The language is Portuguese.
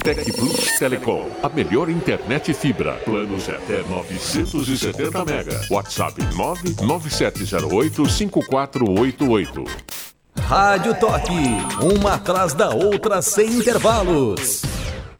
Tec Plus Telecom, a melhor internet fibra. Planos até 970 mega. WhatsApp 997085488. Rádio Toque, uma atrás da outra sem intervalos.